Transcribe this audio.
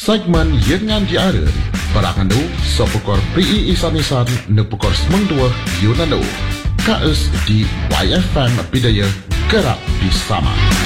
segmen yengan diara Parakandu sepukor PI Isan-Isan nepukor semengdua Yunano KS di YFM Bidaya Gerak Bersama.